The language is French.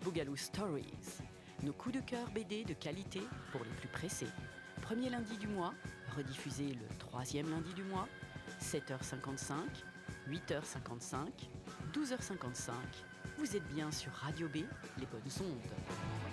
Boogaloo Stories, nos coups de cœur BD de qualité pour les plus pressés. Premier lundi du mois, rediffusé le troisième lundi du mois, 7h55, 8h55, 12h55. Vous êtes bien sur Radio B, les bonnes ondes.